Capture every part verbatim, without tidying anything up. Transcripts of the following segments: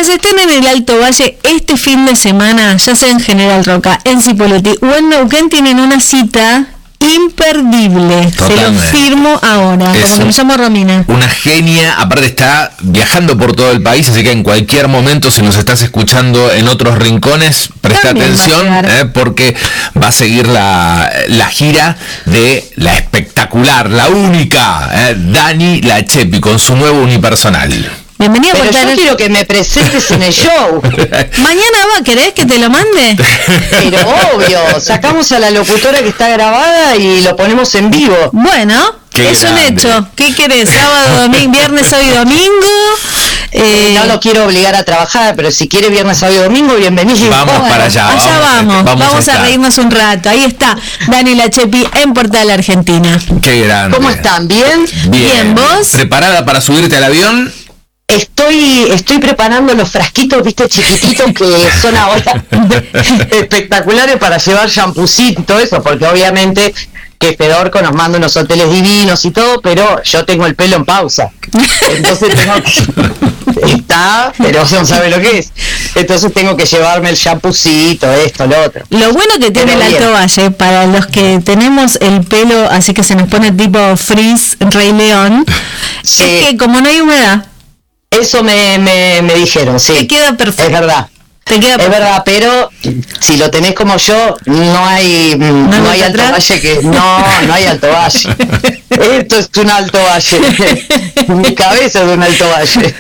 estén en el Alto Valle este fin de semana, ya sea en General Roca, en Cipolletti o en Neuquén, tienen una cita imperdible. Totalmente. Se lo firmo ahora, Es como que me llamo Romina. Una genia, aparte está viajando por todo el país, así que en cualquier momento, si nos estás escuchando en otros rincones, presta También atención, va a llegar. eh, porque va a seguir la, la gira de la espectacular, la única, eh, Dani La Chepi, con su nuevo unipersonal. Bienvenido a Pero Portal. yo quiero que me presentes en el show. Mañana va, ¿querés que te lo mande? Pero obvio, sacamos a la locutora que está grabada y lo ponemos en vivo. Bueno, Qué es grande. un hecho. ¿Qué querés? Sábado, domingo, viernes, sábado y domingo. Eh, No lo quiero obligar a trabajar, pero si quiere viernes, sábado y domingo, bienvenido. Vamos bueno, para allá, allá vamos. vamos, Vamos, vamos a a estar. reírnos un rato. Ahí está Dani La Chepi en Portal Argentina. Qué grande. ¿Cómo están? ¿Bien? Bien, ¿vos? ¿Preparada para subirte al avión? Estoy, estoy preparando los frasquitos, viste, chiquititos que son ahora espectaculares para llevar champucito y todo eso, porque obviamente que Fedorco nos manda unos hoteles divinos y todo, pero yo tengo el pelo en pausa. Entonces tengo que... Está, pero no sabe lo que es. Entonces tengo que llevarme el champucito, esto, lo otro. Lo bueno que tiene Pero el Alto bien. Valle, para los que tenemos el pelo así que se nos pone tipo frizz Rey León, Sí. es que como no hay humedad, Eso me, me, me dijeron, sí. te queda perfecto. Es verdad. Te queda Es perfecto. verdad, pero si lo tenés como yo, no hay mm, ¿No hay no hay vuelta alto atrás? valle que no, no hay alto valle. Esto es un alto valle. Mi cabeza es un alto valle.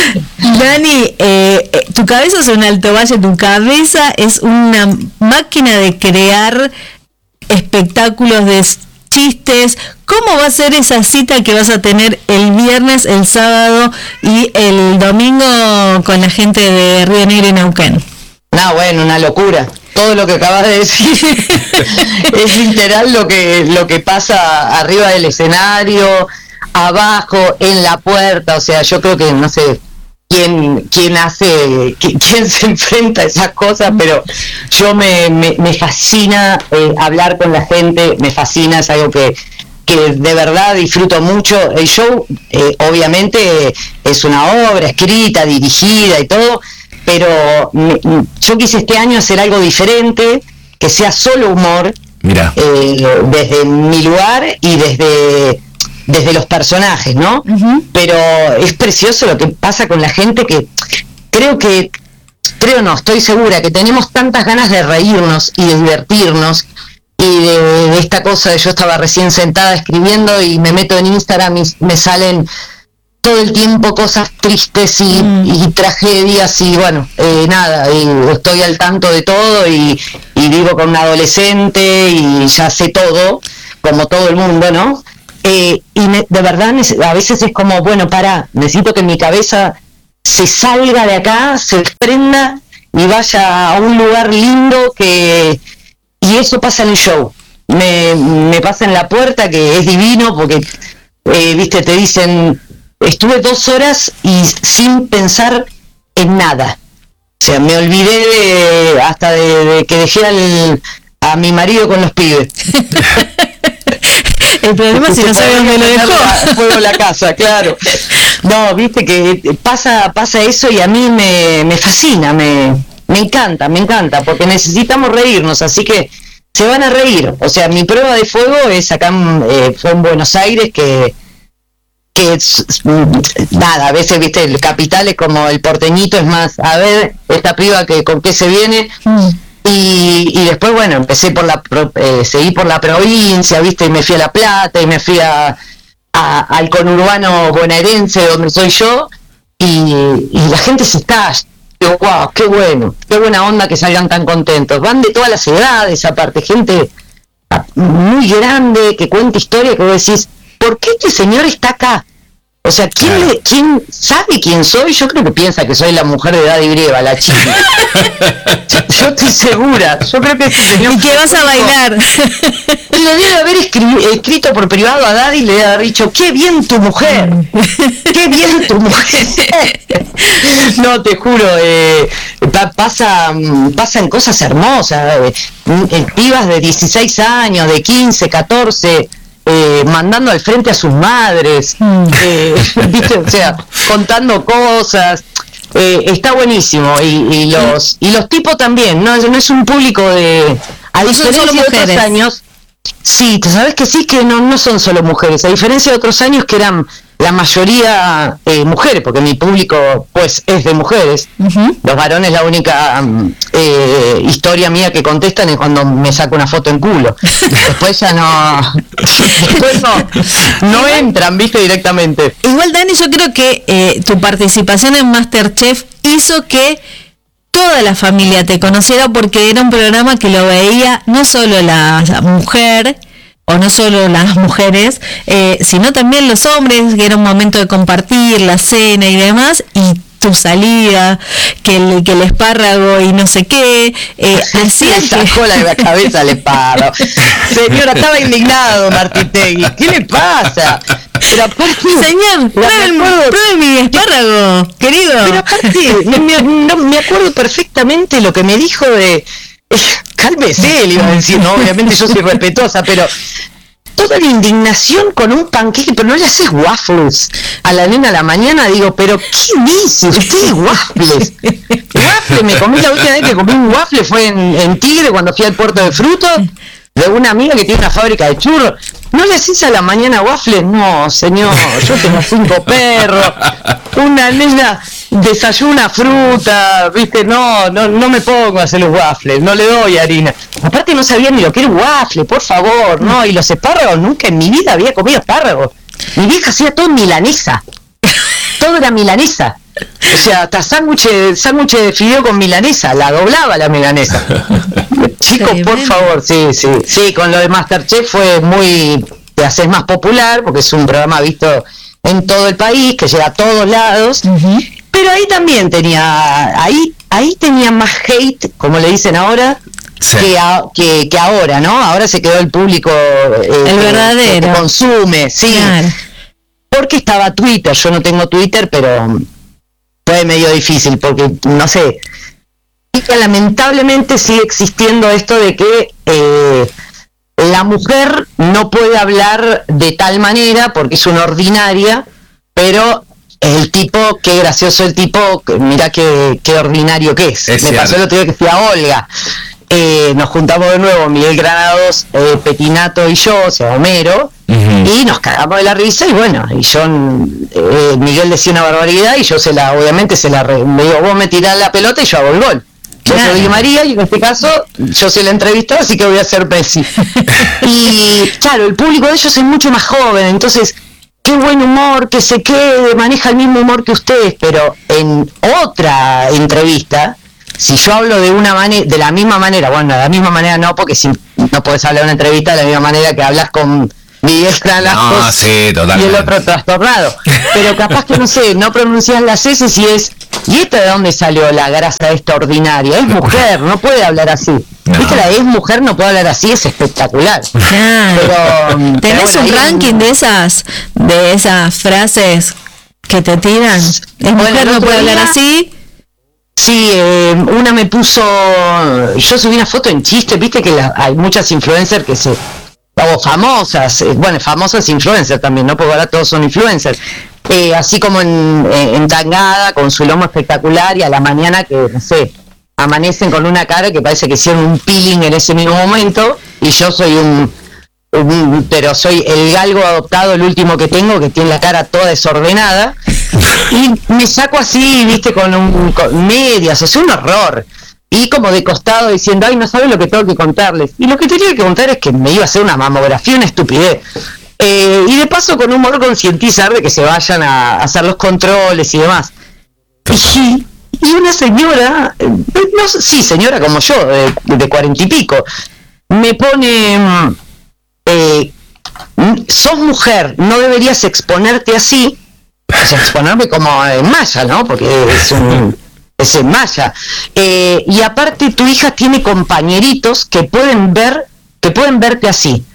Dani, eh, eh, tu cabeza es un Alto Valle, tu cabeza es una máquina de crear espectáculos de s- chistes. ¿Cómo va a ser esa cita que vas a tener el viernes, el sábado y el domingo con la gente de Río Negro y Neuquén? No, bueno, una locura. Todo lo que acabas de decir es literal lo que lo que pasa arriba del escenario, abajo, en la puerta. O sea, yo creo que no sé quién quién hace, qui- quién se enfrenta a esas cosas, pero yo me, me, me fascina eh, hablar con la gente, me fascina, es algo que que de verdad disfruto mucho. El show, eh, obviamente, es una obra escrita, dirigida y todo, pero me- yo quise este año hacer algo diferente, que sea solo humor, Mira. eh, desde mi lugar y desde desde los personajes, ¿no? Ujú. Pero es precioso lo que pasa con la gente, que creo que, creo no, estoy segura que tenemos tantas ganas de reírnos y de divertirnos, y de, de esta cosa de yo estaba recién sentada escribiendo y me meto en Instagram y me salen todo el tiempo cosas tristes y, Mm. y tragedias y bueno, eh, nada, y estoy al tanto de todo y, y vivo con un adolescente y ya sé todo, como todo el mundo, ¿no? Eh, y me- de verdad nece- a veces es como, bueno, para, necesito que mi cabeza se salga de acá, se desprenda y vaya a un lugar lindo, que y eso pasa en el show. Me, me pasa en la puerta, que es divino, porque, eh, viste, te dicen, estuve dos horas y sin pensar en nada. O sea, me olvidé de, hasta de, de que dejé al, a mi marido con los pibes. El problema es si no sabe dónde lo dejó. La, fuego la casa, claro. No, viste que pasa pasa eso y a mí me, me fascina, me, me encanta, me encanta, porque necesitamos reírnos, así que se van a reír. O sea, mi prueba de fuego es acá en, eh, fue en Buenos Aires, que que es- nada, a veces, viste, el capital es como el porteñito, es más, a ver, esta piba que con qué se viene. Mm. Y, y después, bueno, empecé por la, pro- eh, seguí por la provincia, viste, y me fui a La Plata, y me fui a, a- al conurbano bonaerense, donde soy yo, y, y la gente se está, digo, wow, qué bueno, qué buena onda que salgan tan contentos. Van de todas las edades, aparte, gente muy grande, que cuenta historia, que vos decís, ¿por qué este señor está acá? O sea, ¿quién, Claro. le- ¿quién sabe quién soy? Yo creo que piensa que soy la mujer de Daddy Brieva, la chica. yo, yo estoy segura. Yo creo que este señor... Y que vas a bailar. Y le debe haber escri- escrito por privado a Daddy y le debe haber dicho, ¡qué bien tu mujer! ¡Qué bien tu mujer! No, te juro, eh, pa- pasa, pasan cosas hermosas. Eh, eh, pibas de dieciséis años, de quince, catorce... Eh, mandando al frente a sus madres, Mm. eh, ¿viste? O sea, contando cosas. Eh, está buenísimo y, y los y los tipos también, no, no es un público de, a diferencia de otros años, sí, sabes que sí, que no, no son solo mujeres, a diferencia de otros años que eran la mayoría eh, mujeres, porque mi público pues es de mujeres. Uh-huh. Los varones, la única eh, historia mía que contestan es cuando me saco una foto en culo. Después ya no, después no, no entran, viste, directamente. Igual, Dani, yo creo que eh, tu participación en MasterChef hizo que toda la familia te conociera, porque era un programa que lo veía no solo la mujer, o no solo las mujeres, eh, sino también los hombres, que era un momento de compartir la cena y demás, y tu salida, que el, que el espárrago y no sé qué, eh, hacía que... sacó la de la cabeza el espárrago. Señora, estaba indignado Martitegui, ¿qué le pasa? Pero aparte, señor, pruebe mi espárrago, querido. Pero aparte, me, no, me acuerdo perfectamente lo que me dijo de... Cálmese, le iba a decir, no, obviamente yo soy respetuosa, pero toda la indignación con un panqueque, pero no le haces waffles a la nena a la mañana, digo, pero ¿qué dice usted waffles? Waffles, me comí la última vez que comí un waffle fue en, en Tigre, cuando fui al puerto de frutos, de una amiga que tiene una fábrica de churros. ¿No le haces a la mañana waffles? No, señor, yo tengo cinco perros, una nena desayuna fruta, viste, no, no, no me pongo a hacer los waffles, no le doy harina. Aparte no sabía ni lo que era un waffle, por favor, no, y los espárragos, nunca en mi vida había comido espárragos. Mi vieja hacía todo milanesa, todo era milanesa. O sea, hasta sándwich, sándwich de fideo con milanesa, la doblaba la milanesa. Chicos, por favor, sí, sí, sí, con lo de MasterChef fue muy, te haces más popular, porque es un programa visto en todo el país, que llega a todos lados. Uh-huh. Pero ahí también tenía, ahí ahí tenía más hate, como le dicen ahora, sí. que, a, que, que ahora, ¿no? Ahora se quedó el público eh, el verdadero que, que consume, sí. Claro. Porque estaba Twitter, yo no tengo Twitter, pero fue medio difícil, porque, no sé, lamentablemente sigue existiendo esto de que eh, la mujer no puede hablar de tal manera porque es una ordinaria, pero... el tipo, qué gracioso el tipo, mira qué, qué ordinario que es. es Me pasó el otro día que fui a Olga. Eh, nos juntamos de nuevo, Miguel Granados, eh, Petinato y yo, o sea, Homero, uh-huh. y nos cagamos de la risa, y bueno, y yo, eh, Miguel decía una barbaridad, y yo se la, obviamente se la, re, me digo, vos me tirás la pelota y yo hago el gol. Yo claro. soy Di María, y en este caso, yo soy la entrevistada, así que voy a ser Messi. Y claro, el público de ellos es mucho más joven, entonces... qué buen humor, que se quede, maneja el mismo humor que ustedes, pero en otra entrevista, si yo hablo de una manera, de la misma manera, bueno, de la misma manera no, porque si no podés hablar de una entrevista de la misma manera que hablas con Miguel Granados no, sí, y el otro trastornado, pero capaz que no sé, no pronuncias las S y es, ¿y esta de dónde salió la grasa extraordinaria? Es mujer, no puede hablar así. No. ¿Viste? La es mujer, no puede hablar así, es espectacular. Claro. Pero ¿tenés pero bueno, un ranking de esas de esas frases que te tiran? ¿Es bueno, mujer, no puede hablar así? Sí, eh, una me puso, yo subí una foto en chiste, viste que la, hay muchas influencers que se, o famosas, eh, bueno, famosas influencers también, ¿no? Porque ahora todos son influencers. Eh, así como en, en, en tangada, con su lomo espectacular, y a la mañana que, no sé, amanecen con una cara que parece que hicieron un peeling en ese mismo momento, y yo soy un, un pero soy el galgo adoptado, el último que tengo, que tiene la cara toda desordenada, y me saco así, viste, con, un, con medias, o sea, un horror, y como de costado diciendo, ay, no sabes lo que tengo que contarles, y lo que tenía que contar es que me iba a hacer una mamografía, una estupidez. Eh, y de paso con humor concientizar de que se vayan a, a hacer los controles y demás. Y, y una señora, no, sí, señora como yo, de cuarenta y pico, me pone, eh, sos mujer, no deberías exponerte así, o sea, exponerme como en malla, ¿no? Porque es un... es en malla. Eh, y aparte tu hija tiene compañeritos que pueden ver, que pueden verte así.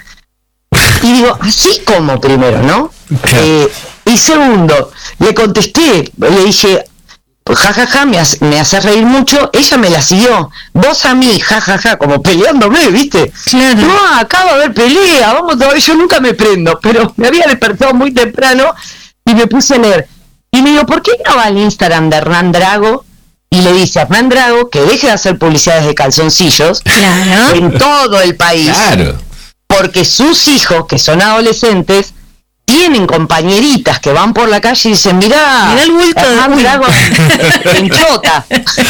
Y digo, así como primero, ¿no? Eh, y segundo, le contesté, le dije, jajaja, ja, ja, me, hace, me hace reír mucho, ella me la siguió, vos a mí, jajaja, ja, ja, como peleándome, ¿viste? Claro. No, acaba de haber pelea, vamos, yo nunca me prendo, pero me había despertado muy temprano y me puse a leer. Y me digo, ¿por qué no va al Instagram de Hernán Drago y le dice a Hernán Drago que deje de hacer publicidades de calzoncillos claro. en todo el país? Claro. Porque sus hijos, que son adolescentes, tienen compañeritas que van por la calle y dicen, mirá, mirá el bulto Hernán de Drago en chota.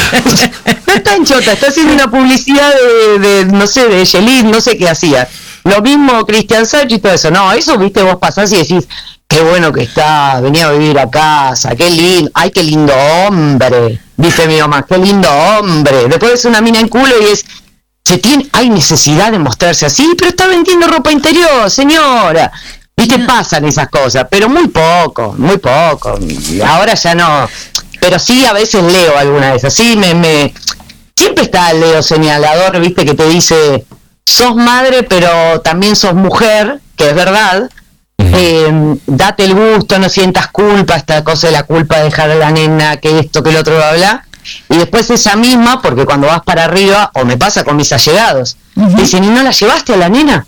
No está en chota, está haciendo una publicidad de, de no sé, de Yelin, no sé qué hacía. Lo mismo Cristian Sánchez y todo eso. No, eso, viste, vos pasás y decís, qué bueno que está, venía a vivir a casa, qué lindo, ay, qué lindo hombre, dice mi mamá, qué lindo hombre. Después es una mina en culo y es, se tiene, hay necesidad de mostrarse así, pero está vendiendo ropa interior, señora. Viste, pasan esas cosas, pero muy poco, muy poco. Ahora ya no, pero sí a veces leo alguna de esas. Sí, me, me, siempre está el Leo señalador, viste, que te dice, sos madre, pero también sos mujer, que es verdad. Eh, date el gusto, no sientas culpa, esta cosa de la culpa de dejar a la nena, que esto, que el otro, bla, bla. Y después esa misma, porque cuando vas para arriba, o me pasa con mis allegados, uh-huh. dicen, ¿y no la llevaste a la nena?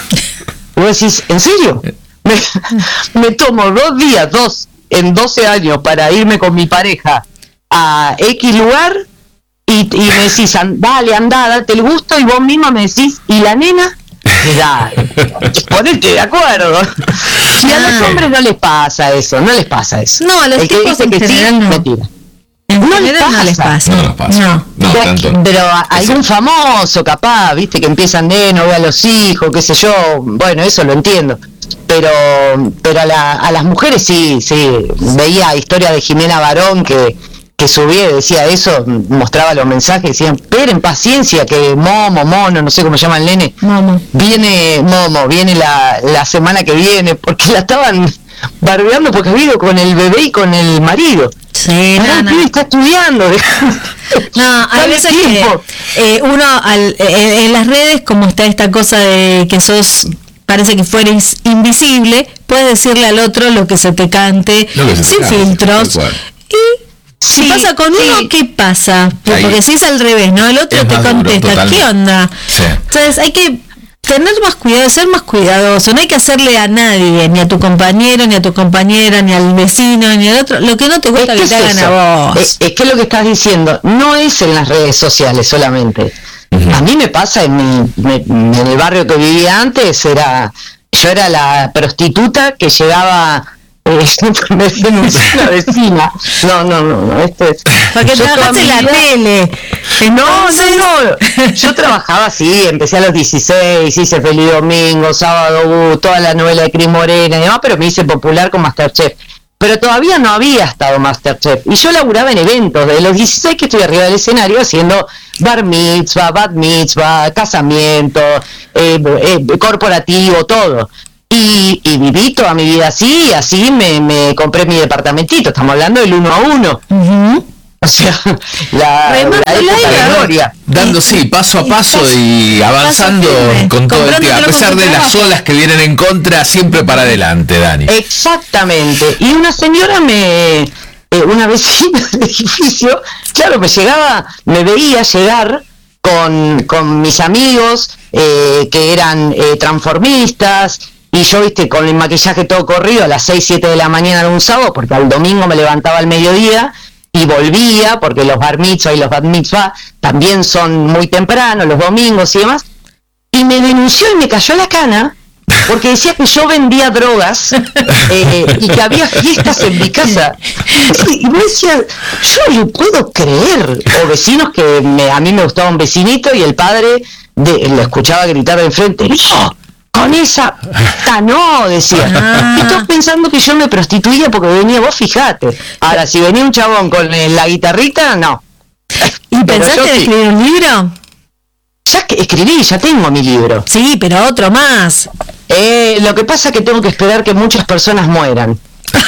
Y vos decís, ¿en serio? Me, me tomo dos días, dos, en doce años, para irme con mi pareja a X lugar, y, y me decís, dale, andá, date el gusto, y vos misma me decís, ¿y la nena? Dale, ponete de acuerdo. Y a los hombres no les pasa eso, no les pasa eso. No, a los el que tipos dice que sí, no. mentira. En no, les no les pasa. No les pasa. No, no pero, tanto. pero a, algún famoso capaz, viste, que empiezan de no ve a los hijos, qué sé yo, bueno, eso lo entiendo. Pero pero a, la, a las mujeres sí, sí, veía historia de Jimena Barón que que subía y decía eso, mostraba los mensajes, decían, esperen, paciencia, que Momo, Mono, no sé cómo se llama el nene, Momo. viene, Momo, viene la, la semana que viene, porque la estaban barbeando porque ha ido con el bebé y con el marido. Sí, Ahora no, el pibe no. está estudiando. No, hay veces que eh, uno al, eh, en las redes, como está esta cosa de que sos, parece que fueres invisible, puedes decirle al otro lo que se te cante, Lo que se te sin cante, filtros. tal cual. Y Sí, si pasa con sí. uno, ¿qué pasa? Ahí. Porque si es al revés, ¿no? El otro Es te más duro, contesta, totalmente. ¿qué onda? Sí. Entonces hay que tener más cuidado, ser más cuidadoso. No hay que hacerle a nadie, ni a tu compañero, ni a tu compañera, ni al vecino, ni al otro, lo que no te gusta que, es te es hagan eso. a vos. Es, es que lo que estás diciendo no es en las redes sociales solamente. Uh-huh. A mí me pasa en, mi, me, en el barrio que vivía antes, era yo era la prostituta que llegaba, eh, me denunció una vecina. No, no, no, no, esto es. Porque yo trabajaste en la vida, tele. No, no, no. Yo trabajaba así, empecé a los dieciséis, hice Feliz Domingo, Sábado, uh, toda la novela de Cris Morena y demás, pero me hice popular con Masterchef. Pero todavía no había estado Masterchef. Y yo laburaba en eventos, de los dieciséis que estoy arriba del escenario haciendo bar mitzvah, bat mitzvah, casamiento, eh, eh, corporativo, todo. Y, y viví toda mi vida así, así me, me compré mi departamentito, estamos hablando del uno a uno. Uh-huh. O sea, la, la época de gloria. Dando, sí, paso a paso y avanzando paso con todo el tiempo. A pesar de las trabajo. olas que vienen en contra, siempre para adelante, Dani. Exactamente. Y una señora me... Eh, una vecina del edificio, claro, me llegaba, me veía llegar con, con mis amigos eh, que eran eh, transformistas, y yo, viste, con el maquillaje todo corrido a las seis, siete de la mañana de un sábado, porque al domingo me levantaba al mediodía y volvía, porque los bar mitzvah y los bat mitzvah también son muy temprano, los domingos y demás, y me denunció y me cayó la cana, porque decía que yo vendía drogas eh, y que había fiestas en mi casa. Y me decía, yo no puedo creer. O vecinos que me, a mí me gustaba un vecinito y el padre de, lo escuchaba gritar de enfrente, ¡no! Con esa, ¡ta no! Decía. Ah. Estás pensando que yo me prostituía porque venía, vos fijate. Ahora, si venía un chabón con eh, la guitarrita, no. ¿Y Pero pensaste yo en sí. escribir un libro? Ya que escribí, ya tengo mi libro. Sí, pero otro más. Eh, lo que pasa es que tengo que esperar que muchas personas mueran.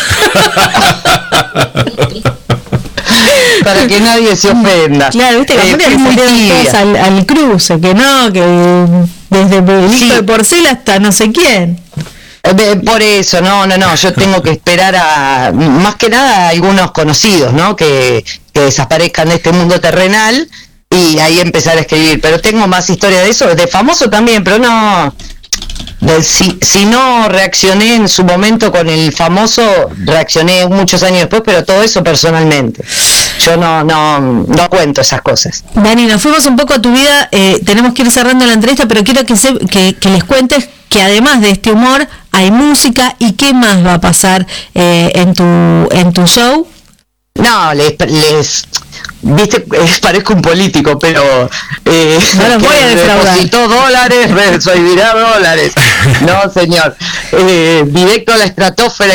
Para que nadie se ofenda. Claro, viste, la Eh, gente es que muy salieron tibia. todos al, al cruce, que no, que desde el Sí. hijo de Porcel hasta no sé quién. Eh, Por eso, no, no, no, yo tengo que esperar a, más que nada, a algunos conocidos, ¿no? Que, que desaparezcan de este mundo terrenal y ahí empezar a escribir. Pero tengo más historia de eso, de famoso también, pero no, de, si, si no reaccioné en su momento con el famoso, reaccioné muchos años después, pero todo eso personalmente. Yo no no no cuento esas cosas. Dani, nos fuimos un poco a tu vida, eh, tenemos que ir cerrando la entrevista, pero quiero que, se, que, que les cuentes que además de este humor hay música y qué más va a pasar eh, en tu en tu show. No, les, les viste, parezco un político, pero eh, no los voy a defraudar. Depositó dólares, recibirá dólares. No, señor, eh, directo a la estratosfera.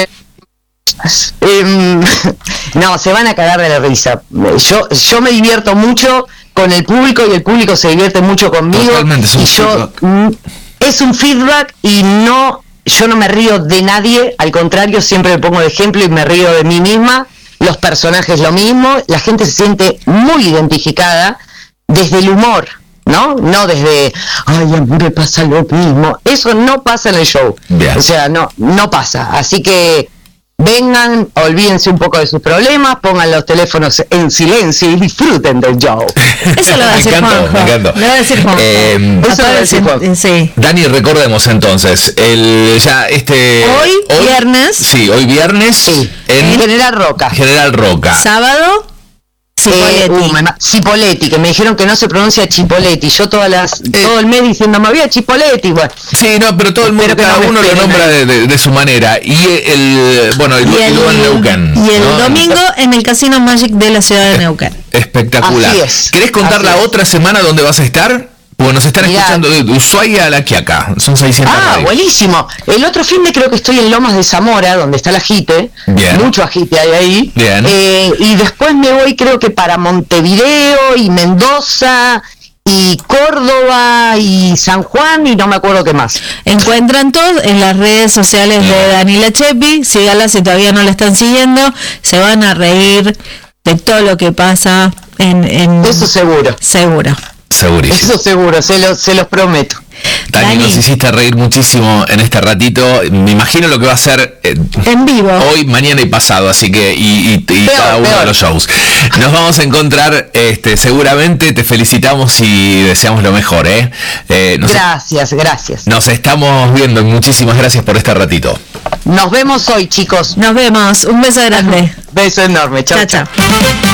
Eh, no, se van a cagar de la risa. Yo yo me divierto mucho con el público y el público se divierte mucho conmigo. Totalmente, y yo mm, es un feedback y no, yo no me río de nadie, al contrario, siempre me pongo de ejemplo y me río de mí misma. Los personajes lo mismo, la gente se siente muy identificada desde el humor, ¿no? No desde, ay, a mí me pasa lo mismo. Eso no pasa en el show. Bien. O sea, no, no pasa. Así que vengan, olvídense un poco de sus problemas, pongan los teléfonos en silencio y disfruten del show. Eso lo va a decir Juanjo. Me encantó. Lo va a decir Juanjo. Eh, Eso lo va a decir Juanjo. Sí. Dani, recordemos entonces, el ya este Hoy, viernes. Sí, hoy viernes Sí. en General Roca. General Roca. Sábado, Eh, Cipoletti. uh, me ma- Cipoletti, que me dijeron que no se pronuncia Chipoletti. Yo todas las, Eh. todo el mes diciendo, me había Chipoletti. Bueno, Sí, no, pero todo el mundo, Espero que cada no me uno lo esperen nombra ahí. de, de- de su manera. Y el, bueno, el, Y el, luego en Neuquén, y el ¿no? domingo en el Casino Magic de la ciudad de Neuquén. Espectacular. Así es, ¿Querés contar así la es. otra semana dónde vas a estar? Porque nos están Mirá. escuchando de Ushuaia a La Quiaca. Son seiscientos Ah, radios. buenísimo. El otro fin de creo que estoy en Lomas de Zamora, donde está el ajite. Bien. Mucho ajite hay ahí. Bien. Eh, y después me voy creo que para Montevideo y Mendoza y Córdoba y San Juan y no me acuerdo qué más. Encuentran todos en las redes sociales de Dani Chepi, síganla si todavía no la están siguiendo, se van a reír de todo lo que pasa en, en Eso seguro. seguro. Segurísimo. Eso seguro, se, lo, se los prometo. Dani, Dani. nos hiciste reír muchísimo en este ratito. Me imagino lo que va a ser eh, En vivo. hoy, mañana y pasado, así que y, y- y Peor, cada uno peor. de los shows. Nos vamos a encontrar, este, seguramente. Te felicitamos y deseamos lo mejor, ¿eh? Eh, nos, Gracias, gracias. nos estamos viendo. Muchísimas gracias por este ratito. Nos vemos hoy, chicos. Nos vemos. Un beso grande. Beso enorme. Chao, Chao, chao. chao.